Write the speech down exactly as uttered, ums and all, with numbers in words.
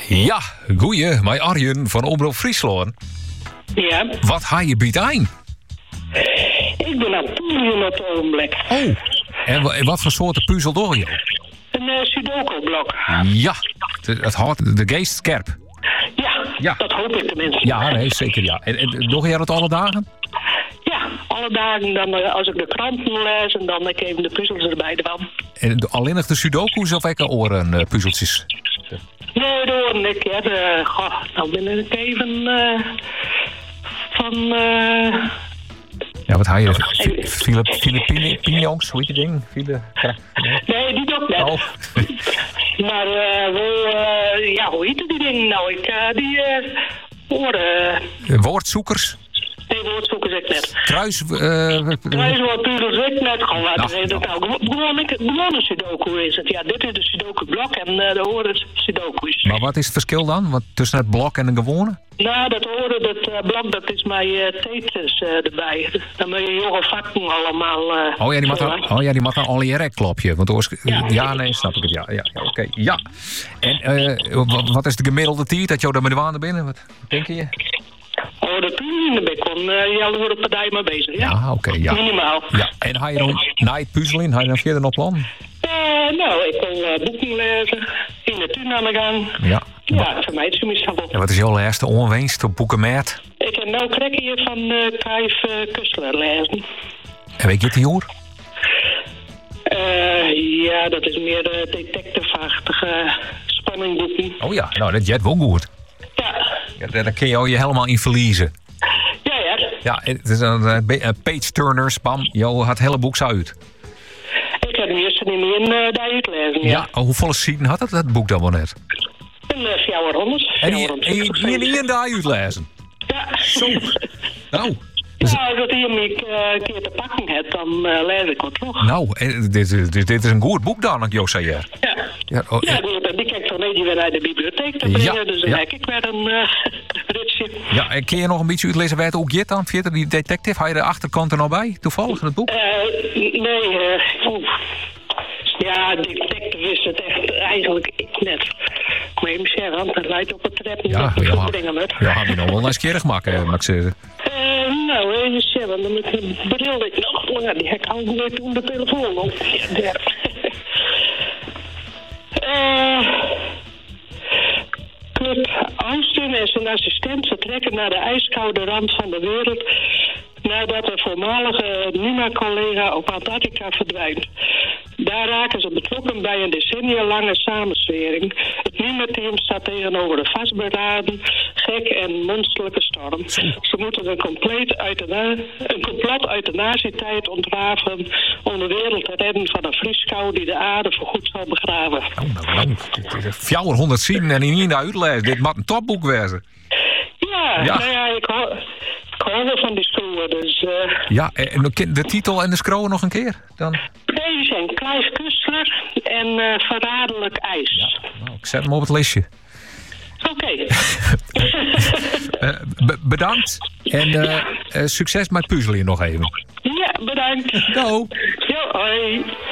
Ja, goeie, mij Arjen van Omroep Friesland. Ja. Wat ga je biedt aan? Ik ben aan het puzzelen op het ogenblik. Oh, en wa- wat voor soorten puzzel door je? Een uh, Sudoku-blok. Ja, het, het houdt de geest scherp. Ja, Ja. dat hoop ik tenminste. Ja, nee, zeker ja. En, en doe jij dat alle dagen? Ja, alle dagen dan, uh, als ik de kranten lees en dan ik even de puzzels erbij ervan. En de- alleen nog de sudoku's of welke oren uh, puzzeltjes? Nee, door ik. Ja, de, goh, nou ben ik even uh, van... Uh, Ja, wat ga je? Fi- Philip, Filipine, Pignons, hoe heet die ding? File, nee, die doet net. oh. Maar uh, hoe, uh, ja, hoe heet die ding nou? Ik, uh, die uh, oren... Woordzoekers, Nee, woordzoekers ik net. kruis... Uh, Kruiswoordpuzzels ik net. Gewoon, wat Nou, is het nou? Gewoon- Gewoon een gewone Sudoku is het. Ja, dit is de Sudoku-blok en uh, de oren Sudoku's. maar wat is het verschil dan? Wat, tussen het blok en een gewone? Nou, dat oren, dat uh, blok, dat is mijn uh, teters uh, erbij. Dan moet je jonge vakken allemaal... Uh, Oh ja, die mag zo, dan, hè. oh ja, die mag dan al je klopje. Want oors, ja. Ja. nee, snap ik het. Ja, ja, ja oké. Ja. En uh, wat, wat is de gemiddelde tijd dat jou daar met de waan binnen? Wat denk je? Oh, de puzzelen in de bek kon uh, je al door de partij mee bezig, ja? Ja, oké, ja. Minimaal. Ja. En ga je dan na het puzzelen, ga je dan verder nog plan? Uh, nou, ik kon uh, boeken lezen, in de tuin aan de gang. Ja. Ja, voor mij is het meestal wel. En wat is jouw laatste onwinst op boekenmaat? Ik heb nou krek hier van uh, Kijf uh, Kustler lezen. En weet je het die hoor? Uh, ja, dat is meer uh, detective-achtige spanningboeken. Oh ja, nou dat jet wel goed. Ja, Ja, daar daar kun je je helemaal in verliezen. ja, ja. Ja, het is een, een be- een page-turners, bam, jou had hele boek uit. Ik heb hem eerst niet meer in uh, daar uitlezen, ja. Ja, oh, hoeveel zinnen had het, dat boek dan wel net? Een uh, vierhonderd. En hier niet in de uitlezen. Ja. Zo. Nou, Ja, als dat hier me uh, een keer te pakken hebt, dan uh, lees ik wat terug. nou en dit, dit, dit, dit is een goed boek dan, Jos zei je. Ja. Ja, oh, Ja, eh, die, die kijk van die weer naar de bibliotheek te Ja, brengen, dus dan ja. heb ik weer een uh, ritje. ja, en kun je nog een beetje uitlezen waar het ook jit dan? Verder die detective, had je de achterkant er nog bij, toevallig in het boek? Uh, nee, uh, oeh. Ja, detective is het echt eigenlijk net. Maar even zeggen, want het leidt op het trap niet Ja, op de ja, voet brengen met. ja, had je nog wel nieuwsgierig maken, mag ik zeggen. Uh, nou, even zeggen, dan moet ik een bril ik nog langer. Die heb ik al nooit toen de telefoon op. Ja, daar. Eh... Kurt Austin en zijn assistent vertrekken naar de ijskoude rand van de wereld nadat een voormalige NUMA-collega op Antarctica verdwijnt. Daar raken ze betrokken bij een decennia lange samenswering. Het NUMA-team staat tegenover een vastberaden, gek en monsterlijke storm. Ze moeten een, compleet euthana- een complot euthanasietijd ontrafelen om de wereld te redden van een vrieskou die de aarde voorgoed zal begraven. Nou, nou, nou, dit is vierhonderd zinnen en niet in de uitlezen. Dit moet een topboek wezen. Ja, Ja. nou ja, ik hou, ik hou wel van die screwen, dus... Uh, Ja, en de titel en de scroll nog een keer dan? deze zijn Clive Kustler en uh, Verraderlijk IJs. Nou, ik zet hem op het listje. Oké. Uh, be- bedankt en uh, uh, succes met puzzelen nog even. Ja, bedankt. Doei. Jo, hoi.